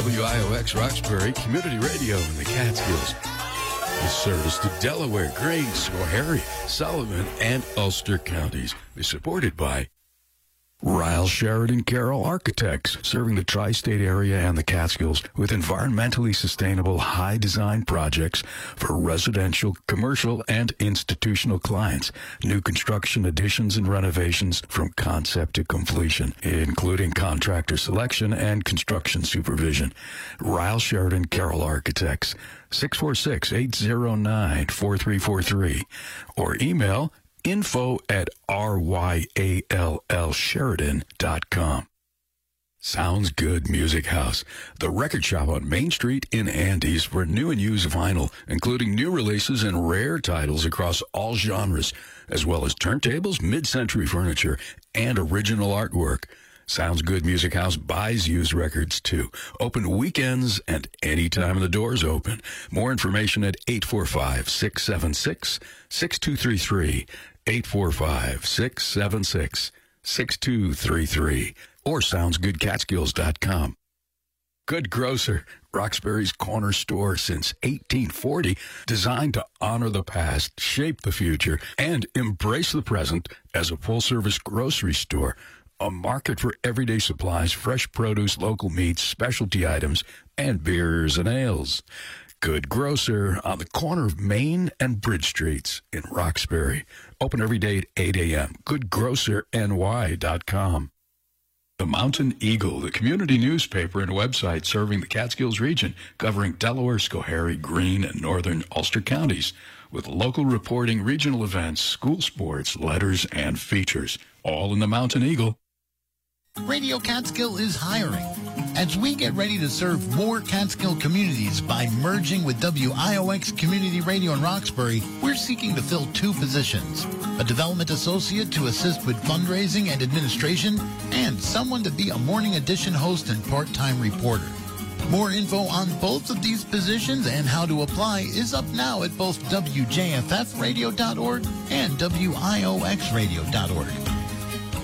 WIOX Roxbury Community Radio in the Catskills. This service to Delaware, Greene, Schoharie, Sullivan, and Ulster counties is supported by Ryle Sheridan Carroll Architects, serving the tri-state area and the Catskills with environmentally sustainable high-design projects for residential, commercial, and institutional clients. New construction additions and renovations from concept to completion, including contractor selection and construction supervision. Ryle Sheridan Carroll Architects, 646-809-4343, or email info@ryallsheridan.com. Sounds Good Music House, the record shop on Main Street in Andes for new and used vinyl, including new releases and rare titles across all genres, as well as turntables, mid-century furniture, and original artwork. Sounds Good Music House buys used records, too. Open weekends and any time the door's open. More information at 845-676-6233, 845-676-6233, or soundsgoodcatskills.com. Good Grocer, Roxbury's corner store since 1840, designed to honor the past, shape the future, and embrace the present as a full-service grocery store. A market for everyday supplies, fresh produce, local meats, specialty items, and beers and ales. Good Grocer on the corner of Main and Bridge Streets in Roxbury. Open every day at 8 a.m. GoodGrocerNY.com. The Mountain Eagle, the community newspaper and website serving the Catskills region, covering Delaware, Schoharie, Greene, and northern Ulster counties, with local reporting, regional events, school sports, letters, and features, all in the Mountain Eagle. Radio Catskill is hiring. As we get ready to serve more Catskill communities by merging with WIOX Community Radio in Roxbury, we're seeking to fill 2 positions: a development associate to assist with fundraising and administration, and someone to be a morning edition host and part-time reporter. More info on both of these positions and how to apply is up now at both WJFFradio.org and WIOXradio.org.